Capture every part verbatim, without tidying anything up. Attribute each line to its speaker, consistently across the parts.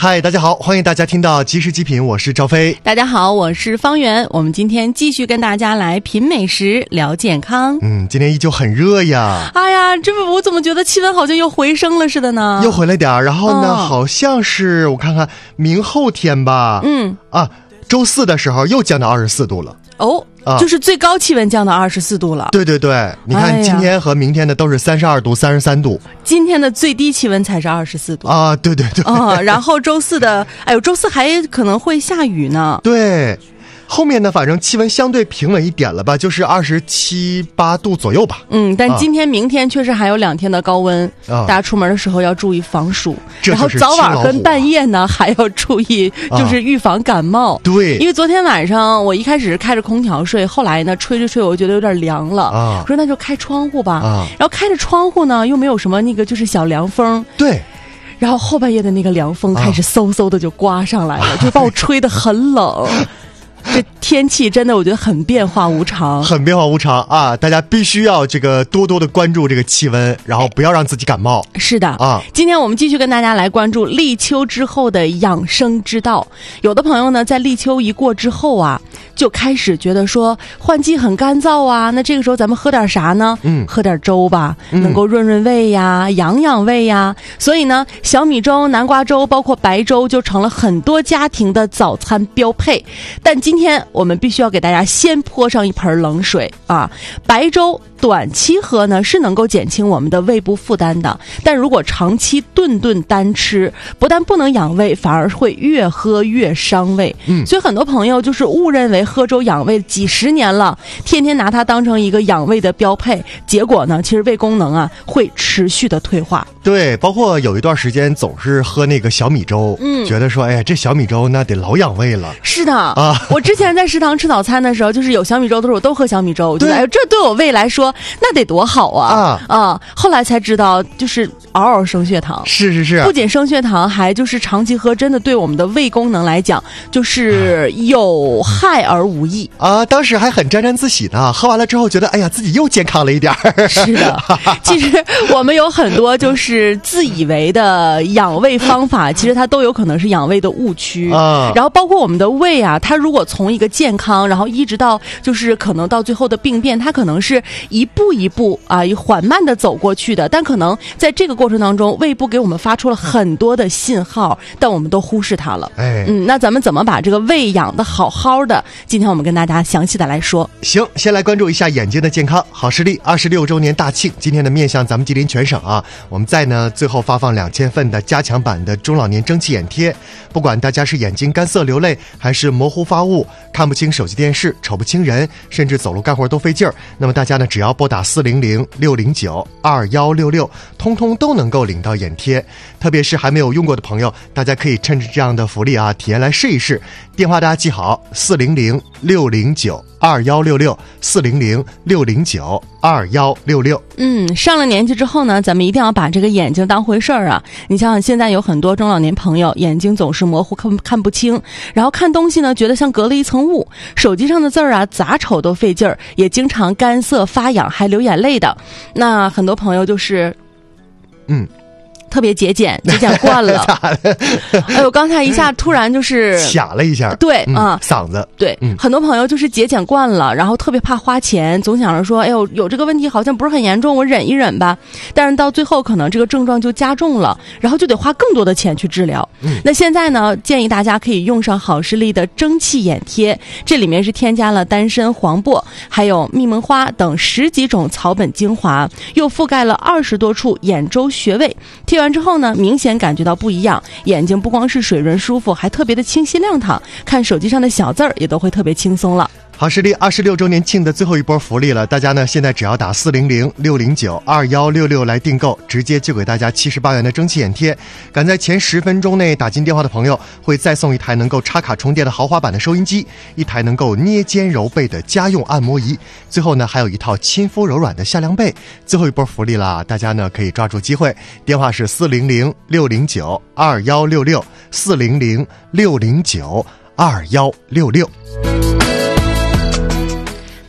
Speaker 1: 嗨，大家好，欢迎大家听到即时极品，我是赵飞。
Speaker 2: 大家好，我是方圆。我们今天继续跟大家来品美食，聊健康。
Speaker 1: 嗯，今天依旧很热呀。
Speaker 2: 哎呀，这不我怎么觉得气温好像又回升了似的呢？
Speaker 1: 又回来点儿，然后呢、
Speaker 2: 哦、
Speaker 1: 好像是我看看明后天吧，
Speaker 2: 嗯
Speaker 1: 啊，周四的时候又降到二十四度了。
Speaker 2: 哦、啊，就是最高气温降到二十四度了。
Speaker 1: 对对对，你看今天和明天的都是三十二度、三十三度，
Speaker 2: 今天的最低气温才是二十四度
Speaker 1: 啊！对对对，
Speaker 2: 啊，然后周四的，哎呦，周四还可能会下雨呢。
Speaker 1: 对。后面呢，反正气温相对平稳一点了吧，就是二十七八度左右吧。
Speaker 2: 嗯，但今天、啊、明天确实还有两天的高温、啊，大家出门的时候要注意防暑。然后早晚跟半夜呢还要注意，就是预防感冒。
Speaker 1: 啊、对，
Speaker 2: 因为昨天晚上我一开始是开着空调睡，后来呢吹着吹，我觉得有点凉了。啊，我说那就开窗户吧。啊，然后开着窗户呢，又没有什么那个就是小凉风。
Speaker 1: 对。
Speaker 2: 然后后半夜的那个凉风开始嗖嗖的就刮上来了，啊、就把我吹得很冷。这天气真的我觉得很变化无常，
Speaker 1: 很变化无常啊！大家必须要这个多多的关注这个气温，然后不要让自己感冒。
Speaker 2: 是的
Speaker 1: 啊，
Speaker 2: 今天我们继续跟大家来关注立秋之后的养生之道。有的朋友呢，在立秋一过之后啊，就开始觉得说换季很干燥啊，那这个时候咱们喝点啥呢？嗯，喝点粥吧，嗯、能够润润胃呀，养养胃呀。所以呢，小米粥、南瓜粥，包括白粥，就成了很多家庭的早餐标配。但今天我们必须要给大家先泼上一盆冷水啊！白粥短期喝呢是能够减轻我们的胃部负担的，但如果长期顿顿单吃，不但不能养胃，反而会越喝越伤胃。嗯，所以很多朋友就是误认为喝粥养胃几十年了，天天拿它当成一个养胃的标配，结果呢，其实胃功能啊会持续的退化。
Speaker 1: 对，包括有一段时间总是喝那个小米粥，嗯，觉得说，哎呀，这小米粥那得老养胃了。
Speaker 2: 是的啊，我之前在食堂吃早餐的时候，就是有小米粥的时候，我都喝小米粥，我觉得，哎呦，这对我胃来说那得多好啊！啊啊！后来才知道，就是嗷嗷升血糖。
Speaker 1: 是是是，
Speaker 2: 不仅升血糖，还就是长期喝，真的对我们的胃功能来讲，就是有害而无益
Speaker 1: 啊！当时还很沾沾自喜呢，喝完了之后觉得，哎呀，自己又健康了一点儿。
Speaker 2: 是的，其实我们有很多就是自以为的养胃方法，其实它都有可能是养胃的误区啊。然后包括我们的胃啊，它如果从一个健康，然后一直到就是可能到最后的病变，它可能是一步一步啊，缓慢的走过去的，但可能在这个过程当中，胃部给我们发出了很多的信号，但我们都忽视它了。哎，嗯，那咱们怎么把这个胃养得好好的？今天我们跟大家详细的来说。
Speaker 1: 行，先来关注一下眼睛的健康。好视力二十六周年大庆，今天的面向咱们吉林全省啊，我们在呢最后发放两千份的加强版的中老年蒸汽眼贴。不管大家是眼睛干涩流泪，还是模糊发雾，看不清手机电视，瞅不清人，甚至走路干活都费劲儿，那么大家呢只要拨打四零零六零九二幺六六，通通都能够领到眼贴。特别是还没有用过的朋友，大家可以趁着这样的福利啊，体验来试一试。电话大家记好，四零零六零九二幺六六，四零零六零九二幺六六。
Speaker 2: 嗯，上了年纪之后呢，咱们一定要把这个眼睛当回事儿啊。你想想，现在有很多中老年朋友眼睛总是模糊，看看不清，然后看东西呢觉得像隔了一层雾，手机上的字儿啊咋瞅都费劲儿，也经常干涩发痒，还流眼泪的。那很多朋友就是嗯特别节俭，节俭惯了。哎呦，刚才一下突然就是
Speaker 1: 卡了一下，
Speaker 2: 对啊、
Speaker 1: 嗯，嗓子，
Speaker 2: 对、嗯，很多朋友就是节俭惯了，然后特别怕花钱，总想着说，哎呦，有这个问题好像不是很严重，我忍一忍吧。但是到最后可能这个症状就加重了，然后就得花更多的钱去治疗。嗯，那现在呢，建议大家可以用上好视力的蒸汽眼贴，这里面是添加了丹参、黄柏，还有蜜檬花等十几种草本精华，又覆盖了二十多处眼周穴位。贴完之后呢，明显感觉到不一样，眼睛不光是水润舒服，还特别的清晰亮堂，看手机上的小字儿也都会特别轻松了。
Speaker 1: 好视力二十六周年庆的最后一波福利了，大家呢现在只要打四零零六零九二幺六六来订购，直接就给大家七十八元的蒸汽眼贴。赶在前十分钟内打进电话的朋友，会再送一台能够插卡充电的豪华版的收音机，一台能够捏肩揉背的家用按摩仪，最后呢还有一套亲肤柔软的夏凉被。最后一波福利啦，大家呢可以抓住机会，电话是四零零六零九二幺六六，四零零六零九二幺六六。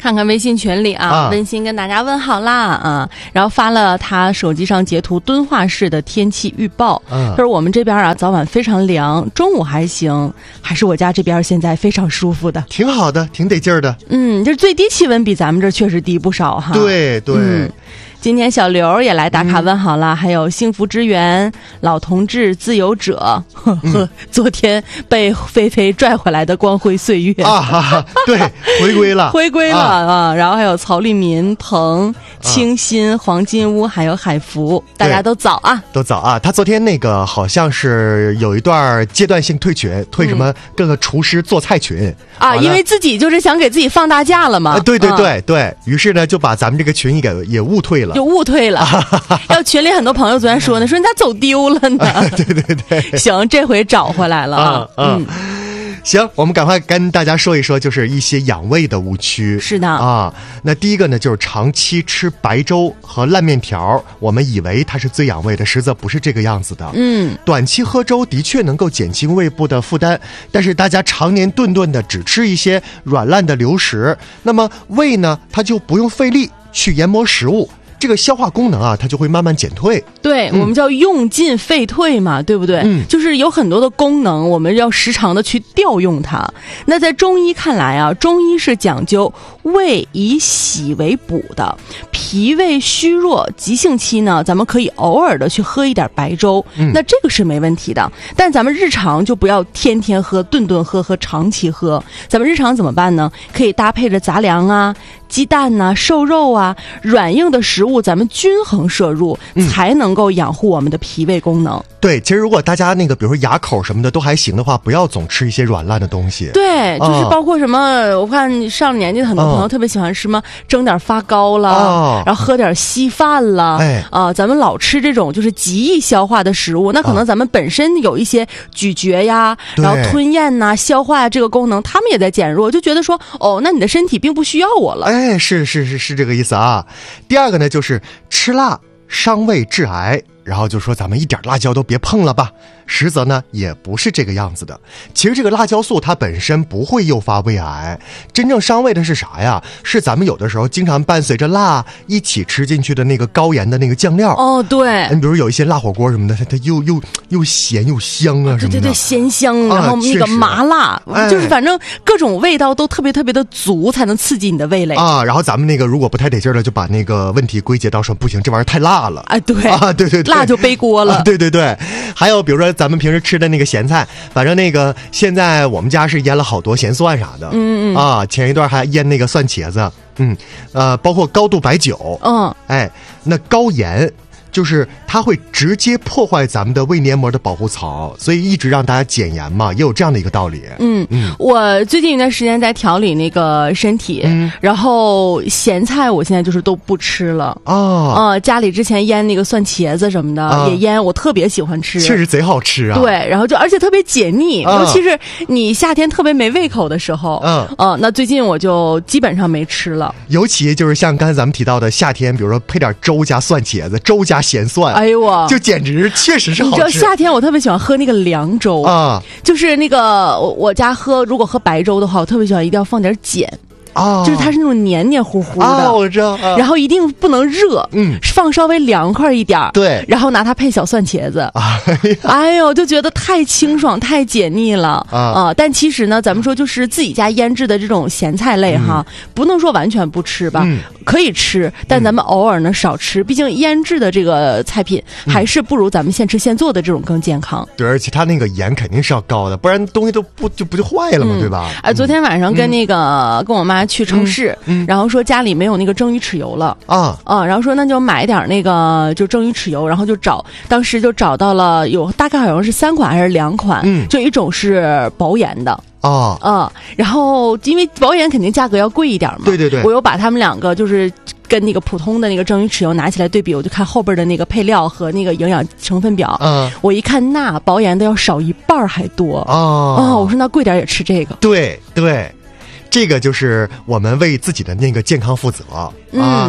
Speaker 2: 看看微信群里啊，
Speaker 1: 啊
Speaker 2: 温馨跟大家问好啦啊，然后发了他手机上截图敦化市的天气预报。
Speaker 1: 嗯
Speaker 2: 他说我们这边啊早晚非常凉，中午还行，还是我家这边现在非常舒服的。
Speaker 1: 挺好的，挺得劲儿的。
Speaker 2: 嗯，这最低气温比咱们这确实低不少哈。
Speaker 1: 对对。
Speaker 2: 嗯今天小刘也来打卡问好了，嗯、还有幸福之源、老同志、自由者呵呵、嗯、昨天被菲菲拽回来的光辉岁月
Speaker 1: 啊，哈哈对，回归了，
Speaker 2: 回归了 啊, 啊！然后还有曹立民、彭、清新、啊、黄金屋，还有海福，大家都早啊，
Speaker 1: 都早啊！他昨天那个好像是有一段阶段性退群，退什么各个厨师做菜群、嗯、
Speaker 2: 啊，因为自己就是想给自己放大假了嘛。
Speaker 1: 啊、对对对、啊、对，于是呢就把咱们这个群也也误退了。
Speaker 2: 就误退了，要群里很多朋友昨天说呢，说你咋走丢了呢？
Speaker 1: 啊、对对对，
Speaker 2: 行，这回找回来了啊。
Speaker 1: 嗯，行，我们赶快跟大家说一说，就是一些养胃的误区。
Speaker 2: 是的
Speaker 1: 啊，那第一个呢，就是长期吃白粥和烂面条，我们以为它是最养胃的，实则不是这个样子的。
Speaker 2: 嗯，
Speaker 1: 短期喝粥的确能够减轻胃部的负担，但是大家常年顿顿的只吃一些软烂的流食，那么胃呢，它就不用费力去研磨食物。这个消化功能啊，它就会慢慢减退。
Speaker 2: 对、嗯、我们叫用进废退嘛，对不对？
Speaker 1: 嗯，
Speaker 2: 就是有很多的功能，我们要时常的去调用它。那在中医看来啊，中医是讲究胃以喜为补的，脾胃虚弱、急性期呢，咱们可以偶尔的去喝一点白粥，嗯、那这个是没问题的。但咱们日常就不要天天喝、顿顿喝和长期喝。咱们日常怎么办呢？可以搭配着杂粮啊、鸡蛋呐、啊、瘦肉啊，软硬的食物咱们均衡摄入、嗯、才能够养护我们的脾胃功能。
Speaker 1: 对，其实如果大家那个比如说牙口什么的都还行的话，不要总吃一些软烂的东西。
Speaker 2: 对，就是包括什么、哦、我看上了年纪的很多朋友特别喜欢吃什么蒸点发糕了、哦、然后喝点稀饭了、
Speaker 1: 哎、
Speaker 2: 啊，咱们老吃这种就是极易消化的食物，那可能咱们本身有一些咀嚼呀、哦、然后吞咽呐、消化呀这个功能他们也在减弱，就觉得说哦，那你的身体并不需要我了。
Speaker 1: 哎，是是是是这个意思啊。第二个呢，就是吃辣伤胃致癌，然后就说咱们一点辣椒都别碰了吧，实则呢也不是这个样子的。其实这个辣椒素它本身不会诱发胃癌，真正伤胃的是啥呀？是咱们有的时候经常伴随着辣一起吃进去的那个高盐的那个酱料。
Speaker 2: 哦，对，
Speaker 1: 你比如有一些辣火锅什么的，它它又又又咸又香啊什么的。
Speaker 2: 对对对，咸香，然后那个麻辣、啊、就是反正各种味道都特别特别的足，才能刺激你的味蕾
Speaker 1: 啊。然后咱们那个如果不太得劲了，就把那个问题归结到说不行，这玩意儿太辣了。
Speaker 2: 哎，对
Speaker 1: 啊，对对对，
Speaker 2: 辣就背锅了。
Speaker 1: 啊、对对对，还有比如说咱们平时吃的那个咸菜，反正那个现在我们家是腌了好多咸蒜啥的。
Speaker 2: 嗯嗯
Speaker 1: 啊，前一段还腌那个蒜茄子，嗯，呃，包括高度白酒。
Speaker 2: 嗯，
Speaker 1: 哎，那高盐。就是它会直接破坏咱们的胃黏膜的保护层，所以一直让大家减盐嘛，也有这样的一个道理。
Speaker 2: 嗯嗯，我最近一段时间在调理那个身体，嗯、然后咸菜我现在就是都不吃了。哦，呃，家里之前腌那个蒜茄子什么的、啊、也腌，我特别喜欢吃，
Speaker 1: 确实贼好吃啊。
Speaker 2: 对，然后就而且特别解腻，啊、尤其是你夏天特别没胃口的时候。嗯，呃，那最近我就基本上没吃了。
Speaker 1: 尤其就是像刚才咱们提到的夏天，比如说配点粥加蒜茄子，粥加咸蒜，
Speaker 2: 哎呦我
Speaker 1: 就简直确实是好吃。
Speaker 2: 你知道夏天我特别喜欢喝那个凉粥啊，就是那个我我家喝如果喝白粥的话，我特别喜欢一定要放点碱。哦，就是它是那种黏黏糊糊的，
Speaker 1: 哦，我知道。啊、
Speaker 2: 然后一定不能热，嗯，放稍微凉快一点，
Speaker 1: 对，
Speaker 2: 然后拿它配小蒜茄子，哎呀，哎呦，就觉得太清爽、太解腻了啊、呃！但其实呢，咱们说就是自己家腌制的这种咸菜类哈，嗯、不能说完全不吃吧，嗯、可以吃，但咱们偶尔呢少吃，毕竟腌制的这个菜品还是不如咱们现吃现做的这种更健康。
Speaker 1: 对，而且它那个盐肯定是要高的，不然东西都不就不就坏了嘛，嗯、对吧？
Speaker 2: 哎、呃，昨天晚上跟那个、嗯、跟我妈去超市，嗯，然后说家里没有那个蒸鱼豉油了啊啊，然后说那就买点那个就蒸鱼豉油，然后就找，当时就找到了有大概好像是三款还是两款，嗯，就一种是薄盐的。哦，嗯，然后因为薄盐肯定价格要贵一点嘛，
Speaker 1: 对对对，
Speaker 2: 我又把他们两个就是跟那个普通的那个蒸鱼豉油拿起来对比，我就看后边的那个配料和那个营养成分表，嗯，我一看那薄盐的要少一半还多，哦，哦，我说那贵点也吃这个，
Speaker 1: 对对。这个就是我们为自己的那个健康负责啊。嗯，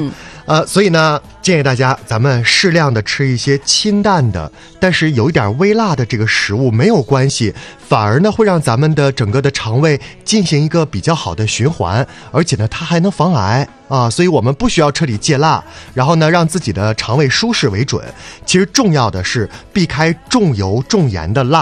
Speaker 1: 呃，所以呢，建议大家咱们适量的吃一些清淡的，但是有一点微辣的这个食物没有关系，反而呢会让咱们的整个的肠胃进行一个比较好的循环，而且呢它还能防癌啊，所以我们不需要彻底戒辣，然后呢让自己的肠胃舒适为准。其实重要的是避开重油重盐的辣